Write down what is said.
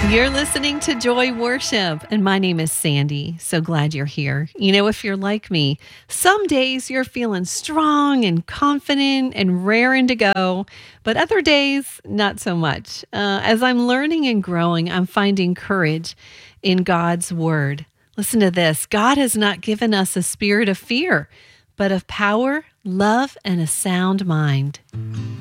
You're listening to Joy Worship, and my name is Sandy. So glad you're here. You know, if you're like me, some days you're feeling strong and confident and raring to go, but other days, not so much. As I'm learning and growing, I'm finding courage in God's Word. Listen to this. God has not given us a spirit of fear, but of power, love, and a sound mind.